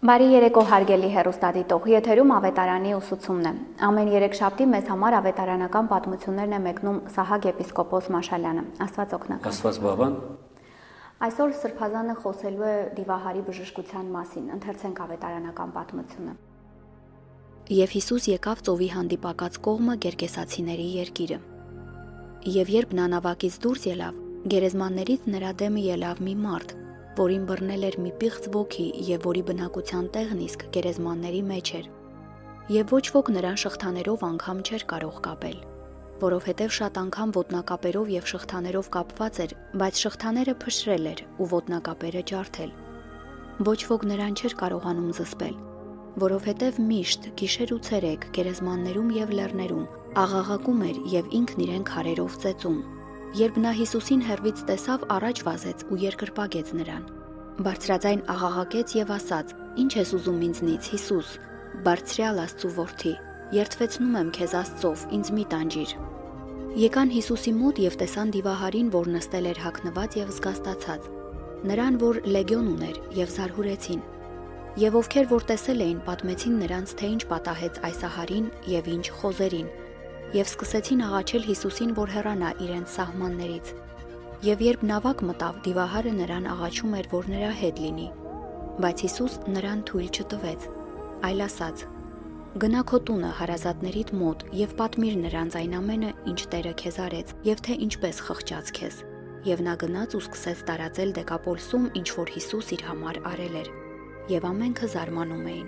Բարի երեկո հարգելի հեռուստադիտող, եթերում ավետարանի ուսուցումն է։ Ամեն երեքշաբթի մեզ համար ավետարանական պատմություններն է մեկնում Սահակ եպիսկոպոս Մաշալյանը։ Աստված օգնական։ Աստված բավան։ Այսօր Սրբազանը խոսելու է Դիվահարի բժշկության մասին, ընթերցենք ավետարանական պատմությունը։ Եվ Հիսուս եկավ ծովի հանդիպակաց կողմը Գերգեսացիների երկիրը։ Եվ երբ նա նավակից դուրս ելավ, գերեզմաններից նրա դեմը ելավ մի մարդ, որին բռնել էր մի պիղծ ոգի եւ որի բնակության տեղն իսկ գերեզմանների մեջ էր։ Եվ ոչ ոք նրան շղթաներով անգամ չէր կարող կապել, որովհետև շատ անգամ ոտնակապերով եւ շղթաներով կապված էր, բայց շղթաները փշրել էր ու ոտնակապերը ջարդել։ Ոչ ոք նրան չէր կարողանում զսպել, որովհետև միշտ գիշեր ու ցերեկ գերեզմաններում եւ լեռներում աղաղակում էր եւ ինքն իրեն քարերով ծեծում։ Երբ նա Հիսուսին հեռվից տեսավ, առաջ վազեց ու երկրպագեց նրան։ Բարձրաձայն աղաղակեց եւ ասաց. «Ինչ ես ուզում ինձնից, Հիսուս, Բարձրյալ Աստծու որդի, երդվեցնում եմ քեզ Աստծով, ինձ մի տանջիր»։ Եկան Հիսուսի մոտ եւ տեսան Դիվահարին, որ նստել էր հագնված եւ զգաստացած, նրան, որ լեգիոն ուներ, եւ զարհուրեցին։ Եվ ովքեր որ տեսել էին, պատմեցին նրանց, թե ինչ պատահեց այս ահարին եւ ինչ խոզերին, եւ սկսեցին աղաչել Հիսուսին, որ հեռանա իրենց սահմաններից։ Եվ երբ նավակ մտավ, Դիվահարը նրան աղաչում էր, որ նրա հետ լինի, բայց Հիսուս նրան թույլ չտվեց, այլ ասաց. «Գնա քո տունը հարազատներիդ մոտ եւ պատմիր նրանց այն ամենը, ինչ Տերը քեզ արեց, եւ թե ինչպես խղճաց քեզ»։ Եվ նա գնաց ու սկսեց տարածել Դեկապոլսում, ինչ որ Հիսուս իր համար արել էր, եւ ամենքը զարմանում էին։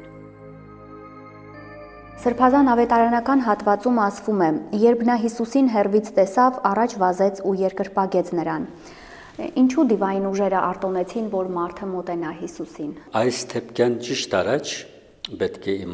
Սրբազան ավետարանական հատվածում ասվում է. երբ նա Հիսուսին հեռվից տեսավ, առաջ վազեց ու երկրպագեց նրան։ Ինչու դիվային ուժերը արտոնեցին, որ մարդը մոտենա Հիսուսին։ Այս թեփքյան ճիշտ առաջ պետք է իմ